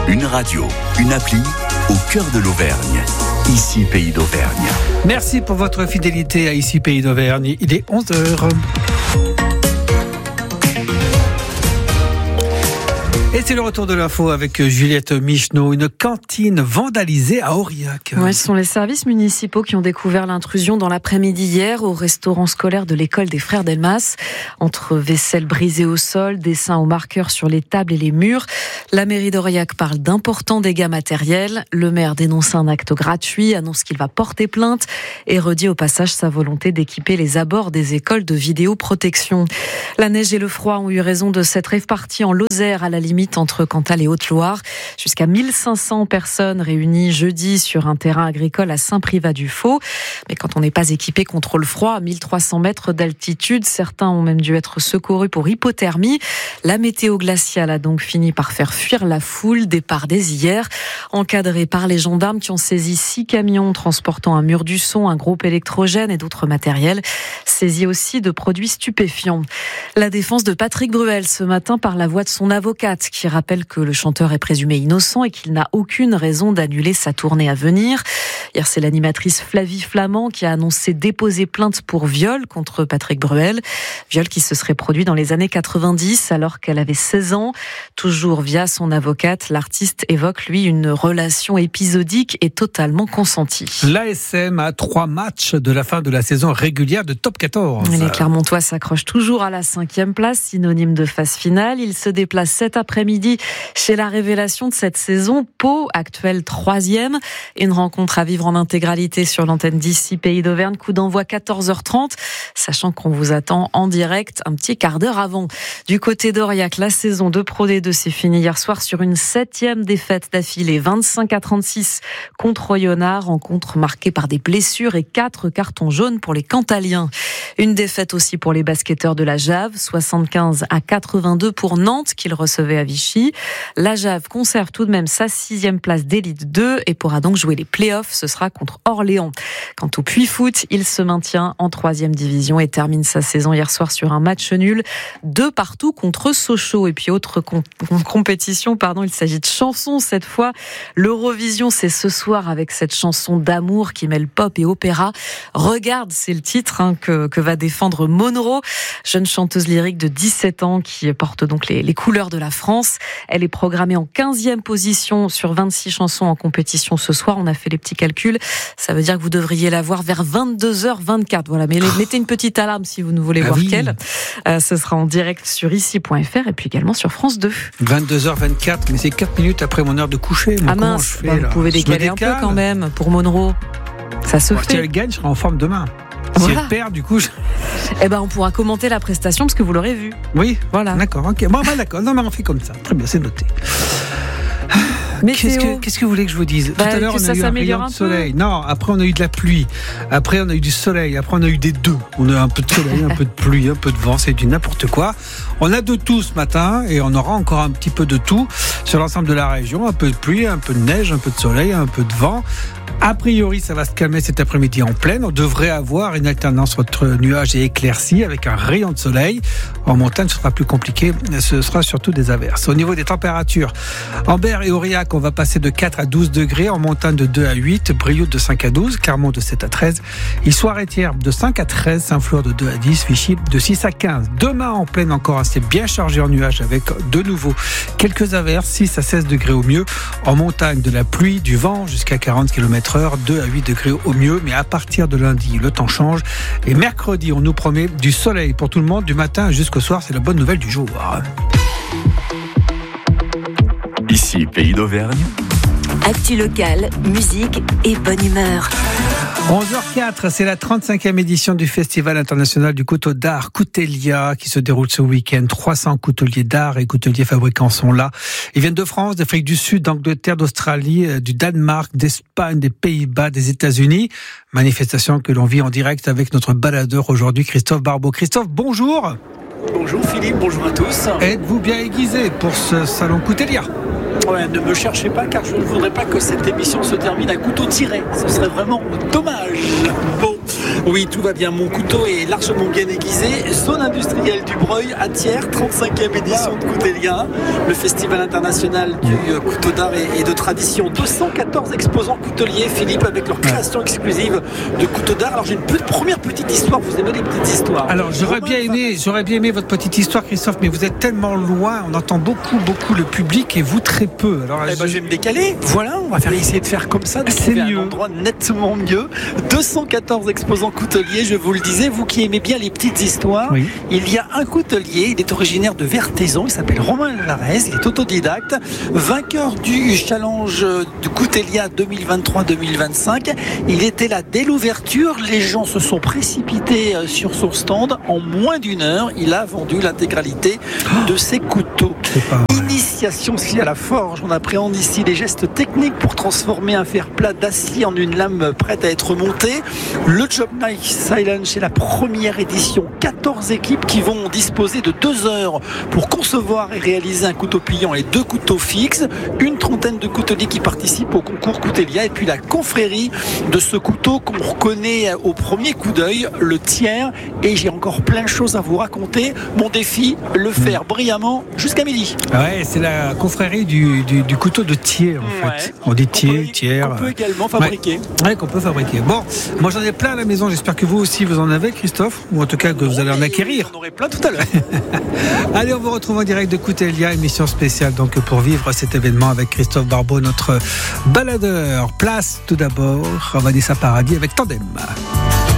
Une radio, une appli au cœur de l'Auvergne. Ici Pays d'Auvergne. Merci pour votre fidélité à Ici Pays d'Auvergne. Il est 11h. Et c'est le retour de l'info avec Juliette Micheneau. Une cantine vandalisée à Aurillac. Ouais, ce sont les services municipaux qui ont découvert l'intrusion dans l'après-midi hier au restaurant scolaire de l'école des Frères Delmas. Entre vaisselle brisée au sol, dessins au marqueur sur les tables et les murs, la mairie d'Aurillac parle d'importants dégâts matériels. Le maire dénonce un acte gratuit, annonce qu'il va porter plainte et redit au passage sa volonté d'équiper les abords des écoles de vidéoprotection. La neige et le froid ont eu raison de cette rave-party en Lozère, à la limite entre Cantal et Haute-Loire. Jusqu'à 1500 personnes réunies jeudi sur un terrain agricole à Saint-Privat-du-Faux. Mais quand on n'est pas équipé contre le froid, à 1300 mètres d'altitude, certains ont même dû être secourus pour hypothermie. La météo glaciale a donc fini par faire fuir la foule, départ dès hier. Encadrés par les gendarmes qui ont saisi 6 camions transportant un mur du son, un groupe électrogène et d'autres matériels. Saisis aussi de produits stupéfiants. La défense de Patrick Bruel ce matin par la voix de son avocate, qui rappelle que le chanteur est présumé innocent et qu'il n'a aucune raison d'annuler sa tournée à venir. Hier, c'est l'animatrice Flavie Flamand qui a annoncé déposer plainte pour viol contre Patrick Bruel. Viol qui se serait produit dans les années 90 alors qu'elle avait 16 ans. Toujours via son avocate, l'artiste évoque, lui, une relation épisodique et totalement consentie. L'ASM a 3 matchs de la fin de la saison régulière de Top 14. Les Clermontois s'accrochent toujours à la 5e place, synonyme de phase finale. Ils se déplacent cet après-midi chez la révélation de cette saison, Pau, actuelle 3e. Une rencontre à vivre en intégralité sur l'antenne d'Ici Pays d'Auvergne. Coup d'envoi 14h30, sachant qu'on vous attend en direct un petit quart d'heure avant. Du côté d'Aurillac, la saison de Pro D2 s'est finie hier soir sur une 7e défaite d'affilée, 25-36 contre Oyonnax. Rencontre marquée par des blessures et 4 cartons jaunes pour les Cantaliens. Une défaite aussi pour les basketteurs de la Jave, 75-82 pour Nantes, qu'ils recevaient à Vichy. La Jave conserve tout de même sa 6e place d'élite 2 et pourra donc jouer les play-offs. Ce sera contre Orléans. Quant au Puy Foot, il se maintient en 3e division et termine sa saison hier soir sur un match nul, 2-2 contre Sochaux. Et puis autre compétition, il s'agit de chansons cette fois. L'Eurovision, c'est ce soir avec cette chanson d'amour qui mêle pop et opéra. Regarde, c'est le titre que va défendre Monroe, jeune chanteuse lyrique de 17 ans qui porte donc les couleurs de la France. Elle est programmée en 15e position sur 26 chansons en compétition ce soir. On a fait les petits calculs. Ça veut dire que vous devriez la voir vers 22h24. Voilà, mais mettez une petite alarme si vous ne voulez voir qu'elle. Ce sera en direct sur ici.fr et puis également sur France 2. 22h24, mais c'est 4 minutes après mon heure de coucher. Ah mince, vous pouvez décaler un peu quand même pour Monroe. Ça se fait. Si elle gagne, je serai en forme demain. Si elle perd, du coup... on pourra commenter la prestation parce que vous l'aurez vu. Oui, voilà. D'accord, ok. Bon, d'accord. Non, mais on fait comme ça. Très bien, c'est noté. Qu'est-ce que vous voulez que je vous dise? Tout à l'heure, on a eu un rayon de soleil. Non, après, on a eu de la pluie. Après, on a eu du soleil. Après, on a eu des deux. On a un peu de soleil, un peu de pluie, un peu de vent. C'est du n'importe quoi. On a de tout ce matin et on aura encore un petit peu de tout sur l'ensemble de la région. Un peu de pluie, un peu de neige, un peu de soleil, un peu de vent. A priori, ça va se calmer cet après-midi en pleine. On devrait avoir une alternance entre nuages et éclaircies avec un rayon de soleil. En montagne, ce sera plus compliqué. Ce sera surtout des averses. Au niveau des températures, Ambert et Aurillac, on va passer de 4 à 12 degrés. En montagne, de 2 à 8. Brioude, de 5 à 12. Clermont, de 7 à 13. Issoire-et-Thiers, de 5 à 13. Saint-Flour, de 2 à 10. Vichy, de 6 à 15. Demain, en pleine, encore assez bien chargé en nuages avec de nouveau quelques averses. 6 à 16 degrés au mieux. En montagne, de la pluie, du vent jusqu'à 40 km/h. 2 à 8 degrés au mieux, mais à partir de lundi, le temps change. Et mercredi, on nous promet du soleil pour tout le monde, du matin jusqu'au soir. C'est la bonne nouvelle du jour. Ici, Pays d'Auvergne. Actu locale, musique et bonne humeur. 11h04, c'est la 35e édition du Festival international du couteau d'art Coutelia qui se déroule ce week-end. 300 couteliers d'art et couteliers fabricants sont là. Ils viennent de France, d'Afrique du Sud, d'Angleterre, d'Australie, du Danemark, d'Espagne, des Pays-Bas, des États-Unis. Manifestation que l'on vit en direct avec notre baladeur aujourd'hui, Christophe Barbeau. Christophe, bonjour. Bonjour Philippe, bonjour à tous. Êtes-vous bien aiguisé pour ce salon Coutelia ? Ouais, ne me cherchez pas car je ne voudrais pas que cette émission se termine à couteau tiré. Ce serait vraiment dommage. Bon, Oui, tout va bien. Mon couteau est largement bien aiguisé. Zone industrielle du Breuil à Thiers, 35e édition de Coutelia, le festival international du couteau d'art et de tradition. 214 exposants couteliers, Philippe, avec leur création exclusive de couteau d'art. Alors j'ai une première petite histoire. Vous aimez les petites histoires? Alors j'aurais bien aimé votre petite histoire, Christophe, mais vous êtes tellement loin, on entend beaucoup le public et vous très peu. Alors je vais me décaler. Voilà, on va essayer de faire comme ça. C'est mieux. Un endroit nettement mieux. 214 exposants couteliers, je vous le disais, vous qui aimez bien les petites histoires. Oui. Il y a un coutelier, il est originaire de Vertaison, il s'appelle Romain Larez, il est autodidacte, vainqueur du challenge du Coutelia 2023-2025. Il était là dès l'ouverture, les gens se sont précipités sur son stand. En moins d'une heure, il a vendu l'intégralité de ses couteaux. Initiation aussi à la forge, on appréhende ici les gestes techniques pour transformer un fer plat d'acier en une lame prête à être montée. Le Job Night Silent, c'est la première édition. 14 équipes qui vont disposer de 2 heures pour concevoir et réaliser un couteau pliant et 2 couteaux fixes. Une trentaine de couteliers qui participent au concours Coutelia et puis la confrérie de ce couteau qu'on reconnaît au premier coup d'œil, le tiers. Et j'ai encore plein de choses à vous raconter. Mon défi, le faire brillamment jusqu'à midi. Ouais, c'est la confrérie du couteau de Thiers en fait. On dit tiers. On peut également fabriquer. Ouais, qu'on peut fabriquer. Bon, moi j'en ai plein à la maison. J'espère que vous aussi vous en avez, Christophe, ou en tout cas que vous allez en acquérir. J'en aurai plein tout à l'heure. Allez, on vous retrouve en direct de Coutelia, émission spéciale donc pour vivre cet événement avec Christophe Barbeau, notre baladeur. Place tout d'abord à Vanessa Paradis avec Tandem.